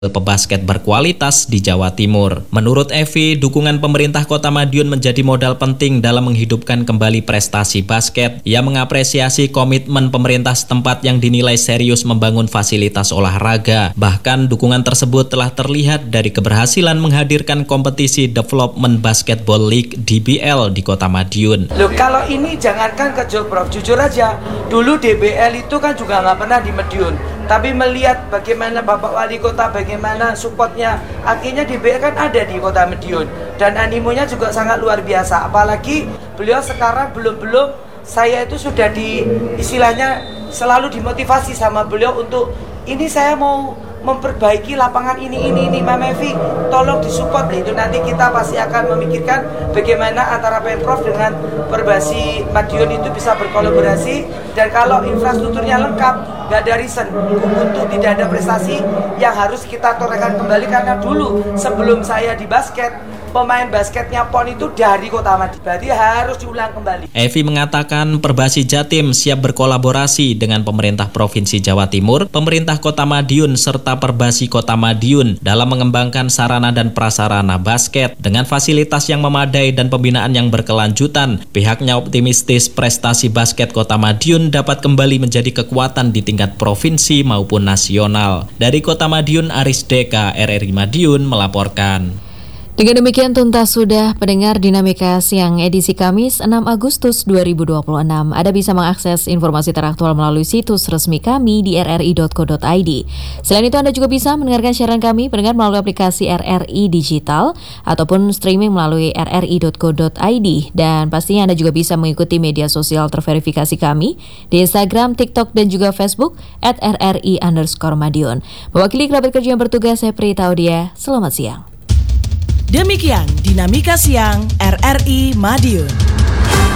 pebasket berkualitas di Jawa Timur. Menurut Evi, dukungan pemerintah Kota Madiun menjadi modal penting dalam menghidupkan kembali prestasi basket. Ia mengapresiasi komitmen pemerintah setempat yang dinilai serius membangun fasilitas olahraga. Bahkan dukungan tersebut telah terlihat dari keberhasilan menghadirkan kompetisi Development Basketball League DBL di Kota Madiun. Loh, kalau ini jangankan ke Prof, jujur aja, dulu DBL itu kan juga nggak pernah di Madiun. Tapi melihat bagaimana Bapak Wali Kota, bagaimana supportnya, akhirnya DBL kan ada di Kota Madiun. Dan animonya juga sangat luar biasa. Apalagi beliau sekarang belum saya itu sudah istilahnya selalu dimotivasi sama beliau untuk ini saya mau memperbaiki lapangan ini Mama Evi, tolong disupport. Itu nanti kita pasti akan memikirkan bagaimana antara Pemprov dengan Perbasi Madiun itu bisa berkolaborasi. Dan kalau infrastrukturnya lengkap, gak ada reason untuk tidak ada prestasi yang harus kita torehkan kembali. Karena dulu sebelum saya di basket, pemain basketnya PON itu dari Kota Madiun, berarti harus diulang kembali. Evi mengatakan Perbasi Jatim siap berkolaborasi dengan pemerintah Provinsi Jawa Timur, pemerintah Kota Madiun, serta Perbasi Kota Madiun dalam mengembangkan sarana dan prasarana basket. Dengan fasilitas yang memadai dan pembinaan yang berkelanjutan, pihaknya optimistis prestasi basket Kota Madiun dapat kembali menjadi kekuatan di tingkat provinsi maupun nasional. Dari Kota Madiun, Aris Deka, RRI Madiun melaporkan. Dengan demikian tuntas sudah pendengar Dinamika Siang edisi Kamis 6 Agustus 2026. Anda bisa mengakses informasi teraktual melalui situs resmi kami di rri.co.id. Selain itu Anda juga bisa mendengarkan siaran kami pendengar melalui aplikasi RRI Digital ataupun streaming melalui rri.co.id. Dan pastinya Anda juga bisa mengikuti media sosial terverifikasi kami di Instagram, TikTok, dan juga Facebook @RRI_Madiun. Mewakili kerabat kerja yang bertugas, saya Prita Audia. Selamat siang. Demikian Dinamika Siang RRI Madiun.